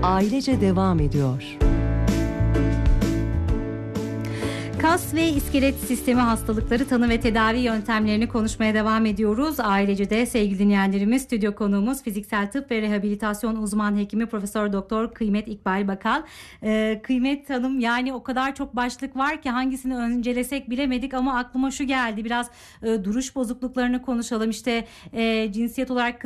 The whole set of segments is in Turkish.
ailece devam ediyor. Kas ve iskelet sistemi hastalıkları tanı ve tedavi yöntemlerini konuşmaya devam ediyoruz. Ailece'de sevgili dinleyenlerimiz, stüdyo konuğumuz fiziksel tıp ve rehabilitasyon uzman hekimi Profesör Doktor Kıymet İkbal Bakal. Kıymet Hanım, yani o kadar çok başlık var ki hangisini öncelesek bilemedik ama aklıma şu geldi. Biraz duruş bozukluklarını konuşalım. İşte cinsiyet olarak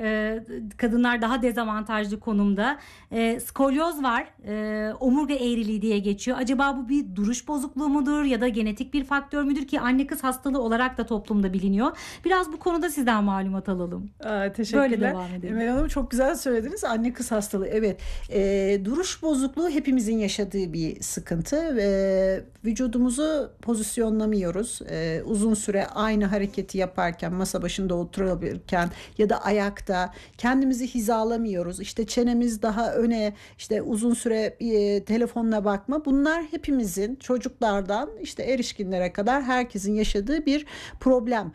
kadınlar daha dezavantajlı konumda. Skolyoz var. Omurga eğriliği diye geçiyor. Acaba bu bir duruş bozukluğu mudur ya da genetik bir faktör müdür ki anne kız hastalığı olarak da toplumda biliniyor. Biraz bu konuda sizden malumat alalım. Teşekkürler. Böyle devam edelim. Emel Hanım, çok güzel söylediniz. Anne kız hastalığı. Evet. Duruş bozukluğu hepimizin yaşadığı bir sıkıntı. Vücudumuzu pozisyonlamıyoruz. Uzun süre aynı hareketi yaparken, masa başında oturabilirken ya da ayakta kendimizi hizalamıyoruz. İşte çenemiz daha öne, işte uzun süre telefonla bakma. Bunlar hepimizin, çocuklardan işte erişkinlere kadar herkesin yaşadığı bir problem.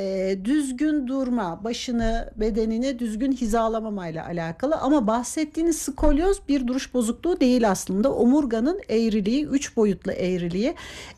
Düzgün durma, başını, bedenini düzgün hizalamamayla alakalı, ama bahsettiğiniz skolyoz bir duruş bozukluğu değil aslında. Omurganın eğriliği, 3 boyutlu eğriliği.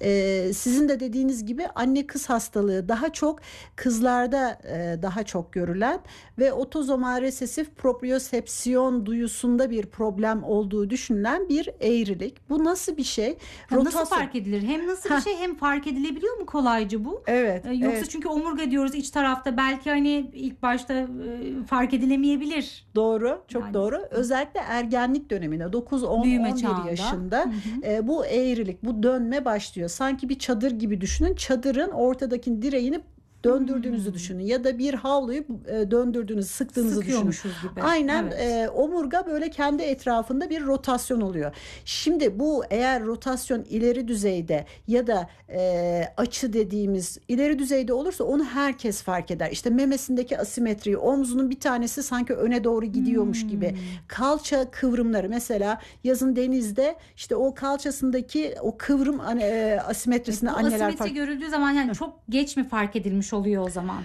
Sizin de dediğiniz gibi anne kız hastalığı daha çok kızlarda daha çok görülen ve otozomal resesif propriosepsiyon duyusunda bir problem olduğu düşünülen bir eğrilik. Bu nasıl bir şey? Nasıl fark edilir? Hem nasıl bir şey, hem fark edilebiliyor mu kolayca bu? Evet. Yoksa evet. çünkü omurga diyoruz iç tarafta, belki hani ilk başta fark edilemeyebilir. Doğru, çok Yani. doğru. Özellikle ergenlik döneminde 9, 10, Büyüme 11 çağında. yaşında bu eğrilik, bu dönme başlıyor. Sanki bir çadır gibi düşünün. Çadırın ortadaki direğini döndürdüğünüzü düşünün ya da bir havluyu döndürdüğünüzü, sıktığınızı düşünün. Gibi. Aynen, evet. Omurga böyle kendi etrafında bir rotasyon oluyor. Şimdi bu, eğer rotasyon ileri düzeyde ya da açı dediğimiz ileri düzeyde olursa onu herkes fark eder. İşte memesindeki asimetriyi, omzunun bir tanesi sanki öne doğru gidiyormuş gibi. Kalça kıvrımları, mesela yazın denizde işte o kalçasındaki o kıvrım asimetrisini anneler asimetri fark... görüldüğü zaman yani çok geç mi fark edilmiş oluyor o zaman?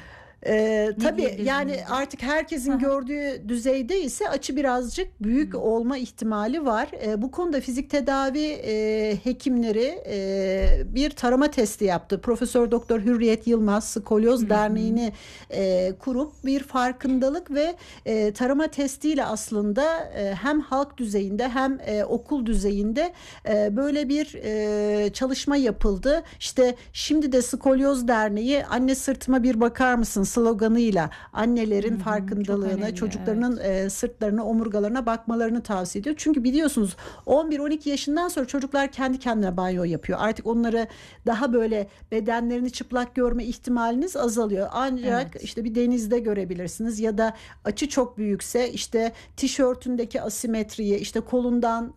Tabii yani artık herkesin gördüğü düzeyde ise açı birazcık büyük olma ihtimali var. Bu konuda fizik tedavi hekimleri bir tarama testi yaptı. Profesör Doktor Hürriyet Yılmaz Skolyoz Derneği'ni kurup bir farkındalık ve tarama testiyle aslında hem halk düzeyinde hem okul düzeyinde böyle bir çalışma yapıldı. İşte şimdi de Skolyoz Derneği "Anne sırtıma bir bakar mısın" sloganıyla annelerin farkındalığını, önemli, çocuklarının sırtlarına, omurgalarına bakmalarını tavsiye ediyor. Çünkü biliyorsunuz 11-12 yaşından sonra çocuklar kendi kendine banyo yapıyor. Artık onları daha böyle bedenlerini çıplak görme ihtimaliniz azalıyor. Ancak işte bir denizde görebilirsiniz ya da açı çok büyükse işte tişörtündeki asimetriyi, işte kolundan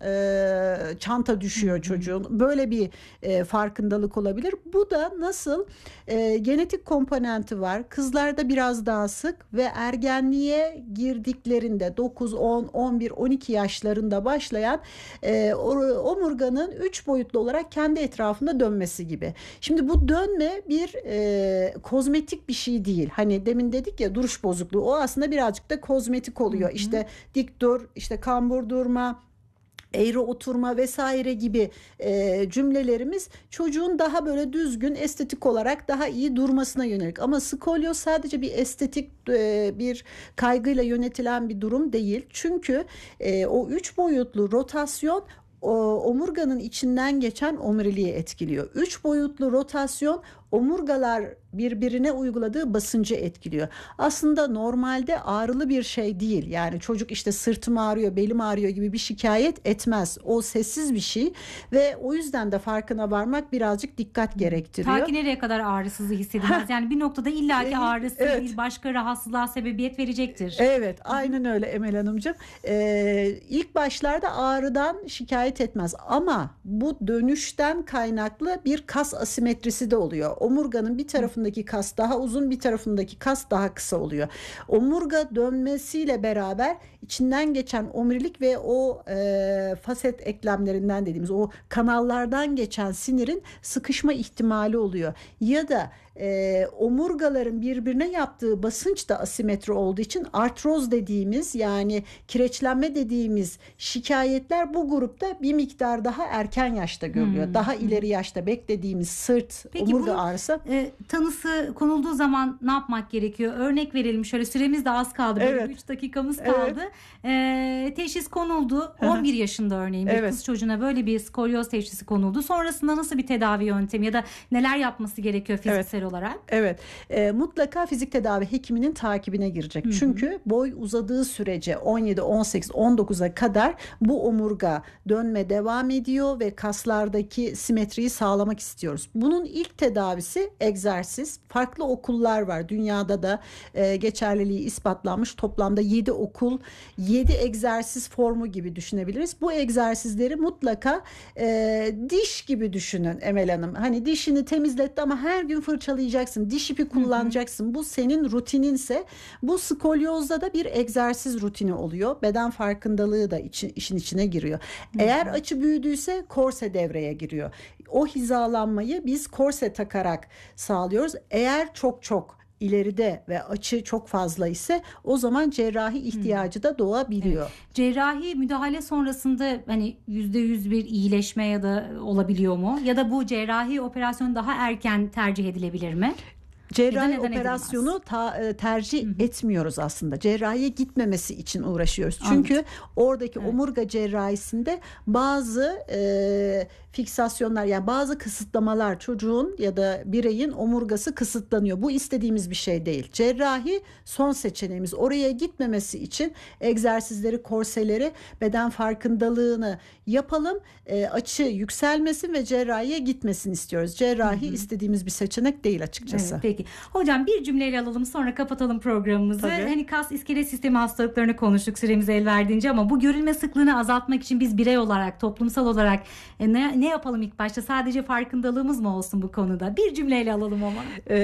çanta düşüyor çocuğun. Böyle bir farkındalık olabilir. Bu da nasıl genetik komponenti var. Kızlarda biraz daha sık ve ergenliğe girdiklerinde 9, 10, 11, 12 yaşlarında başlayan omurganın 3 boyutlu olarak kendi etrafında dönmesi gibi. Şimdi bu dönme bir kozmetik bir şey değil. Hani demin dedik ya, duruş bozukluğu, o aslında birazcık da kozmetik oluyor. İşte dik dur, işte kambur durma, eğri oturma vesaire gibi cümlelerimiz çocuğun daha böyle düzgün, estetik olarak daha iyi durmasına yönelik. Ama skolyoz sadece bir estetik bir kaygıyla yönetilen bir durum değil. Çünkü o 3 boyutlu rotasyon omurganın içinden geçen omuriliği etkiliyor. 3 boyutlu rotasyon omurgalar birbirine uyguladığı basıncı etkiliyor. Aslında normalde ağrılı bir şey değil. Yani çocuk işte sırtım ağrıyor, belim ağrıyor gibi bir şikayet etmez. O sessiz bir şey ve o yüzden de farkına varmak birazcık dikkat gerektiriyor. Ta ki nereye kadar ağrısızlığı hissedilmez? Yani bir noktada illaki ağrısı bir başka rahatsızlığa sebebiyet verecektir. Evet, aynen öyle Emel Hanımcığım. İlk başlarda ağrıdan şikayet etmez ama bu dönüşten kaynaklı bir kas asimetrisi de oluyor. Omurganın bir tarafındaki kas daha uzun, bir tarafındaki kas daha kısa oluyor. Omurga dönmesiyle beraber içinden geçen omurilik ve o faset eklemlerinden dediğimiz o kanallardan geçen sinirin sıkışma ihtimali oluyor. Ya da omurgaların birbirine yaptığı basınç da asimetri olduğu için artroz dediğimiz, yani kireçlenme dediğimiz şikayetler bu grupta bir miktar daha erken yaşta görülüyor. Daha ileri yaşta beklediğimiz sırt, Peki omurga bunun, ağrısı. Tanısı konulduğu zaman ne yapmak gerekiyor? Örnek verelim, şöyle süremiz de az kaldı. Evet. 3 dakikamız kaldı. Teşhis konuldu. 11 yaşında örneğin bir kız çocuğuna böyle bir skolyoz teşhisi konuldu. Sonrasında nasıl bir tedavi yöntemi ya da neler yapması gerekiyor fiziksel olarak? Evet. Mutlaka fizik tedavi hekiminin takibine girecek. Çünkü boy uzadığı sürece 17, 18, 19'a kadar bu omurga dönme devam ediyor ve kaslardaki simetriyi sağlamak istiyoruz. Bunun ilk tedavisi egzersiz. Farklı okullar var. Dünyada da geçerliliği ispatlanmış. Toplamda 7 okul, 7 egzersiz formu gibi düşünebiliriz. Bu egzersizleri mutlaka diş gibi düşünün Emel Hanım. Hani dişini temizletti ama her gün fırçalayacaksın. Diş ipi kullanacaksın. Bu senin rutininse, bu skolyozda da bir egzersiz rutini oluyor. Beden farkındalığı da işin içine giriyor. Eğer açı büyüdüyse korse devreye giriyor. O hizalanmayı biz korse takarak sağlıyoruz. Eğer çok ileride ve açı çok fazla ise o zaman cerrahi ihtiyacı da doğabiliyor. Evet. Cerrahi müdahale sonrasında hani %100 bir iyileşme ya da olabiliyor mu? Ya da bu cerrahi operasyon daha erken tercih edilebilir mi? Cerrahi operasyonu tercih etmiyoruz aslında. Cerrahiye gitmemesi için uğraşıyoruz. Çünkü oradaki omurga cerrahisinde bazı fiksasyonlar, yani bazı kısıtlamalar, çocuğun ya da bireyin omurgası kısıtlanıyor. Bu istediğimiz bir şey değil. Cerrahi son seçeneğimiz. Oraya gitmemesi için egzersizleri, korseleri, beden farkındalığını yapalım. Açı yükselmesin ve cerrahiye gitmesin istiyoruz. Cerrahi istediğimiz bir seçenek değil açıkçası. Evet, peki. Hocam bir cümleyle alalım, sonra kapatalım programımızı. Tabii. Hani kas iskelet sistemi hastalıklarını konuştuk süremiz el verdiğince, ama bu görülme sıklığını azaltmak için biz birey olarak, toplumsal olarak ne yapalım ilk başta? Sadece farkındalığımız mı olsun bu konuda? Bir cümleyle alalım ama.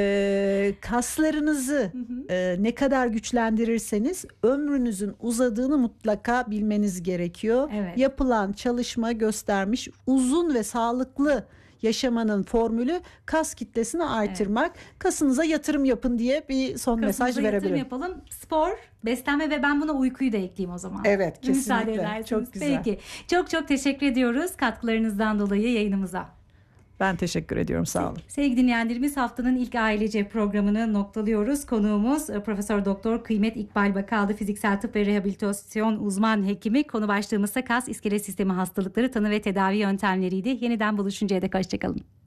Kaslarınızı ne kadar güçlendirirseniz ömrünüzün uzadığını mutlaka bilmeniz gerekiyor. Evet. Yapılan çalışma göstermiş, uzun ve sağlıklı yaşamanın formülü kas kitlesini artırmak. Kasınıza yatırım yapın diye bir son mesaj verebilirim. Yapalım. Spor, beslenme ve ben buna uykuyu da ekleyeyim o zaman. Evet, kesinlikle. Müsaade edersiniz. Çok güzel. Peki. Çok teşekkür ediyoruz katkılarınızdan dolayı yayınımıza. Ben teşekkür ediyorum. Sağ olun. Sevgili dinleyenlerimiz, haftanın ilk ailece programını noktalıyoruz. Konuğumuz Profesör Doktor Kıymet İkbal Bakaldı, fiziksel tıp ve rehabilitasyon uzman hekimi. Konu başlığımız kas iskelet sistemi hastalıkları, tanı ve tedavi yöntemleriydi. Yeniden buluşuncaya dek hoşçakalın.